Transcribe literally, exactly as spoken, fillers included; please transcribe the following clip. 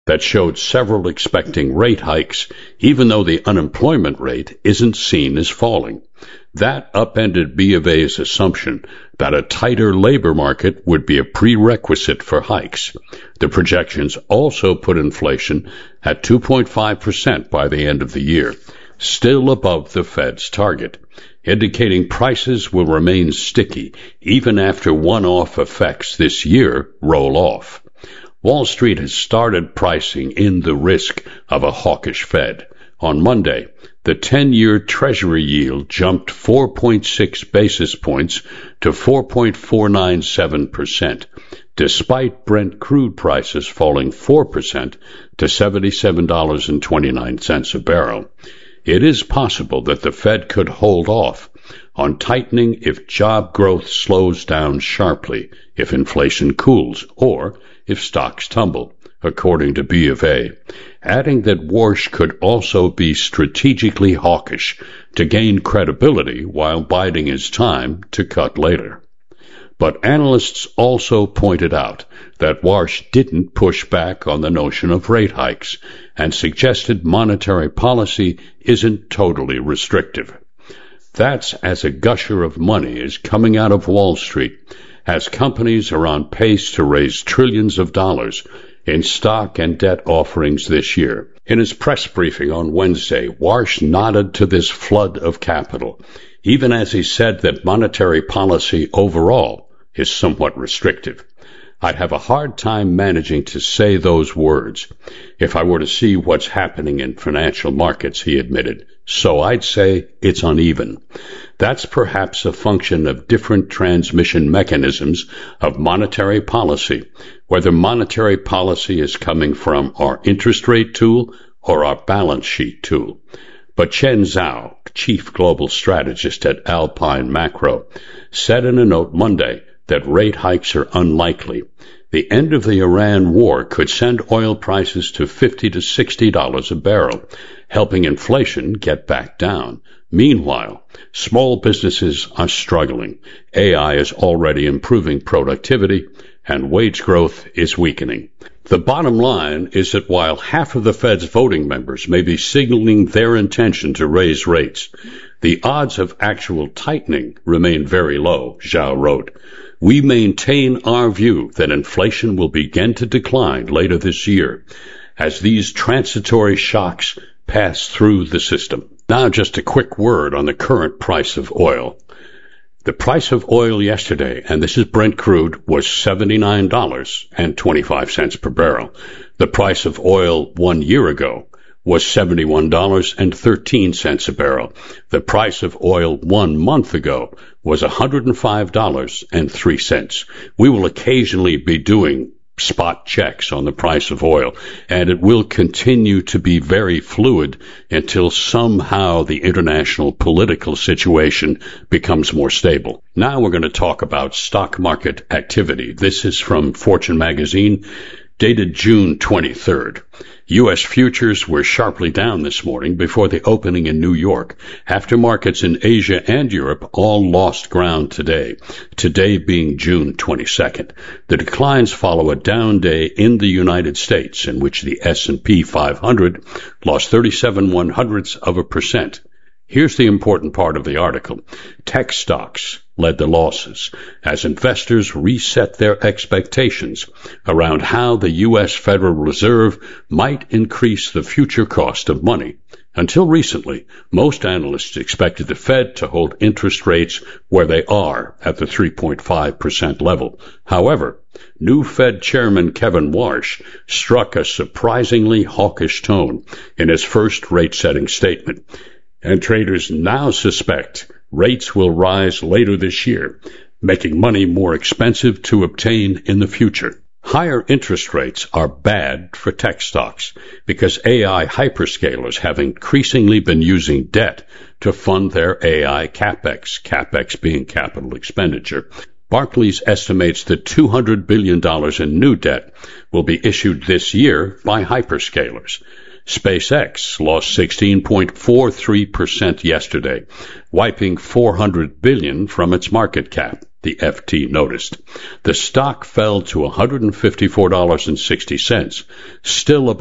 that showed several expecting rate hikes, even though the unemployment rate isn't seen as falling. That upended B of A's assumption that a tighter labor market would be a prerequisite for hikes. The projections also put inflation at two point five percent by the end of the year, still above the Fed's target, indicating prices will remain sticky even after one-off effects this year roll off. Wall Street has started pricing in the risk of a hawkish Fed. On Monday, the ten-year Treasury yield jumped four point six basis points to four point four nine seven percent, despite Brent crude prices falling four percent to seventy-seven dollars and twenty-nine cents a barrel. It is possible that the Fed could hold off on tightening if job growth slows down sharply, if inflation cools, or if stocks tumble, according to B of A, adding that Warsh could also be strategically hawkish to gain credibility while biding his time to cut later. But analysts also pointed out that Warsh didn't push back on the notion of rate hikes and suggested monetary policy isn't totally restrictive. That's as a gusher of money is coming out of Wall Street, as companies are on pace to raise trillions of dollars in stock and debt offerings this year. In his press briefing on Wednesday, Warsh nodded to this flood of capital, even as he said that monetary policy overall is somewhat restrictive. I'd have a hard time managing to say those words if I were to see what's happening in financial markets, he admitted. So I'd say it's uneven. That's perhaps a function of different transmission mechanisms of monetary policy, whether monetary policy is coming from our interest rate tool or our balance sheet tool. But Chen Zhao, chief global strategist at Alpine Macro, said in a note Monday that rate hikes are unlikely. The end of the Iran war could send oil prices to fifty to sixty dollars a barrel, helping inflation get back down. Meanwhile, small businesses are struggling. A I is already improving productivity, and wage growth is weakening. The bottom line is that while half of the Fed's voting members may be signaling their intention to raise rates, the odds of actual tightening remain very low, Zhao wrote. We maintain our view that inflation will begin to decline later this year as these transitory shocks pass through the system. Now just a quick word on the current price of oil. The price of oil yesterday, and this is Brent crude, was seventy-nine dollars and twenty-five cents per barrel. The price of oil one year ago was seventy-one dollars and thirteen cents a barrel. The price of oil one month ago was one hundred five dollars and three cents. We will occasionally be doing spot checks on the price of oil, and it will continue to be very fluid until somehow the international political situation becomes more stable. Now we're going to talk about stock market activity. This is from Fortune magazine, dated June twenty-third. U S futures were sharply down this morning before the opening in New York, after markets in Asia and Europe all lost ground today, today being June twenty-second. The declines follow a down day in the United States, in which the S and P five hundred lost thirty-seven one hundredths of a percent. Here's the important part of the article. Tech stocks led the losses as investors reset their expectations around how the U S Federal Reserve might increase the future cost of money. Until recently, most analysts expected the Fed to hold interest rates where they are at the three point five percent level. However, new Fed Chairman Kevin Warsh struck a surprisingly hawkish tone in his first rate-setting statement, and traders now suspect rates will rise later this year, making money more expensive to obtain in the future. Higher interest rates are bad for tech stocks because A I hyperscalers have increasingly been using debt to fund their A I capex, capex being capital expenditure. Barclays estimates that two hundred billion dollars in new debt will be issued this year by hyperscalers. SpaceX lost sixteen point four three percent yesterday, wiping four hundred billion dollars from its market cap, the F T noticed. The stock fell to one hundred fifty-four dollars and sixty cents, still above